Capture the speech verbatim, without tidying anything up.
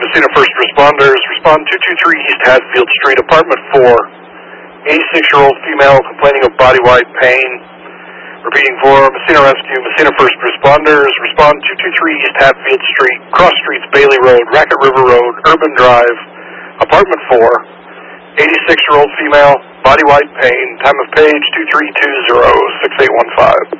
Messina First Responders, respond two two three East Hatfield Street, apartment four. eighty-six-year-old female complaining of body-wide pain. Repeating for Messina Rescue, Messina First Responders, respond two two three East Hatfield Street, cross streets Bailey Road, Racket River Road, Urban Drive, apartment four. eighty-six-year-old female, body-wide pain, time of page two three two zero six eight one five.